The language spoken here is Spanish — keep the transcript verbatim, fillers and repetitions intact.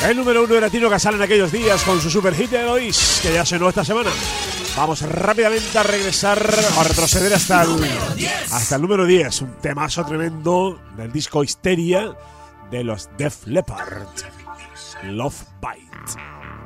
El número uno de latino que sale en aquellos días con su super hit de Eloís, que ya sonó esta semana. Vamos rápidamente a regresar, a retroceder hasta el, hasta el número diez. Un temazo tremendo del disco Histeria de los Def Leppard. Love Bite.